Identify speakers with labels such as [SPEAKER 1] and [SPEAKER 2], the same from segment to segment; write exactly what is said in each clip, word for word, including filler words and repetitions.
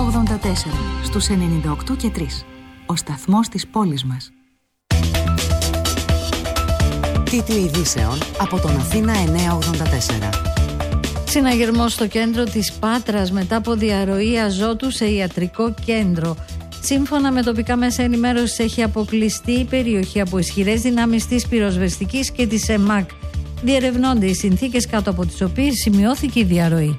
[SPEAKER 1] ογδόντα τέσσερα στους ενενήντα οκτώ και τρία. Ο σταθμός της πόλης μας.
[SPEAKER 2] Τίτλοι ειδήσεων από τον Αθήνα εννιακόσια ογδόντα τέσσερα.
[SPEAKER 3] Συναγερμός στο κέντρο της Πάτρας μετά από διαρροή αζότου σε ιατρικό κέντρο. Σύμφωνα με τοπικά μέσα ενημέρωσης, έχει αποκλειστεί η περιοχή από ισχυρές δυνάμεις της πυροσβεστικής και της ΕΜΑΚ. Διερευνώνται οι συνθήκες κάτω από τις οποίες σημειώθηκε η διαρροή.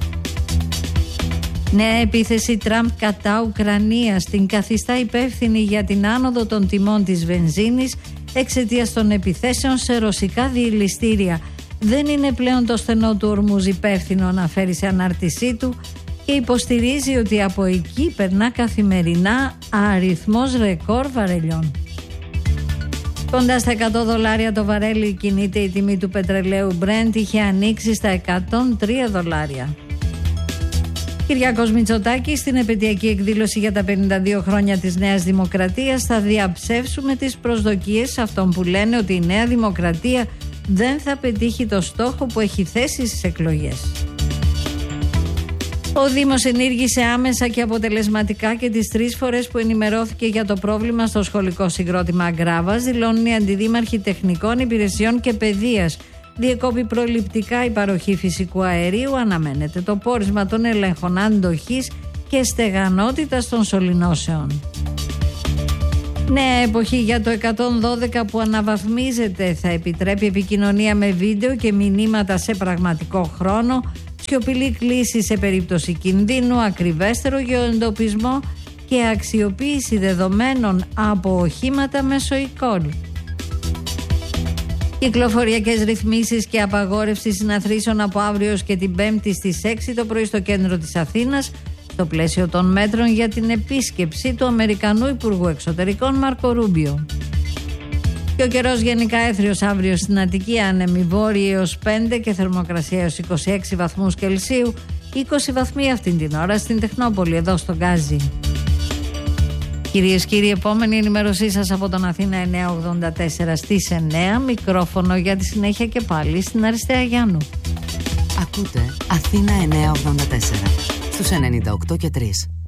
[SPEAKER 3] Νέα επίθεση Τραμπ κατά Ουκρανίας την καθιστά υπεύθυνη για την άνοδο των τιμών της βενζίνης εξαιτίας των επιθέσεων σε ρωσικά διελιστήρια. Δεν είναι πλέον το στενό του Ορμούζ υπεύθυνο, αναφέρει σε ανάρτησή του, και υποστηρίζει ότι από εκεί περνά καθημερινά αριθμός ρεκόρ βαρελιών. Κοντά στα εκατό δολάρια το βαρέλι κινείται η τιμή του πετρελαίου Brent, είχε ανοίξει στα εκατόν τρία δολάρια. Κυριάκος Μητσοτάκης στην επαιτειακή εκδήλωση για τα πενήντα δύο χρόνια της Νέας Δημοκρατίας: θα διαψεύσουμε τις προσδοκίες αυτών που λένε ότι η Νέα Δημοκρατία δεν θα πετύχει το στόχο που έχει θέσει στις εκλογές. Ο Δήμος ενήργησε άμεσα και αποτελεσματικά και τις τρεις φορές που ενημερώθηκε για το πρόβλημα στο σχολικό συγκρότημα Αγκράβας, δηλώνουν οι αντιδήμαρχοι τεχνικών υπηρεσιών και παιδείας. Διεκόπη προληπτικά η παροχή φυσικού αερίου, αναμένεται το πόρισμα των ελέγχων αντοχής και στεγανότητας των σωληνώσεων. Νέα εποχή για το εκατόν δώδεκα που αναβαθμίζεται, θα επιτρέπει επικοινωνία με βίντεο και μηνύματα σε πραγματικό χρόνο, σιωπηλή κλήση σε περίπτωση κινδύνου, ακριβέστερο γεωεντοπισμό και αξιοποίηση δεδομένων από οχήματα μέσω e-call. Κυκλοφοριακές ρυθμίσεις και απαγόρευση συναθρήσεων από αύριο και την Πέμπτη στις έξι το πρωί στο κέντρο της Αθήνας, στο πλαίσιο των μέτρων για την επίσκεψη του Αμερικανού Υπουργού Εξωτερικών Μάρκο Ρούμπιο. Και ο καιρός γενικά έθριος αύριο στην Αττική, άνεμοι βόρειοι έως πέντε και θερμοκρασία έως είκοσι έξι βαθμούς Κελσίου, είκοσι βαθμοί αυτήν την ώρα στην Τεχνόπολη, εδώ στο Γκάζι. Κυρίες και κύριοι, επόμενη ενημέρωσή σας από τον Αθήνα εννιακόσια ογδόντα τέσσερα στις εννέα, μικρόφωνο για τη συνέχεια και πάλι στην Αριστεία Γιάννου.
[SPEAKER 2] Ακούτε Αθήνα εννιακόσια ογδόντα τέσσερα στους ενενήντα οκτώ και τρία.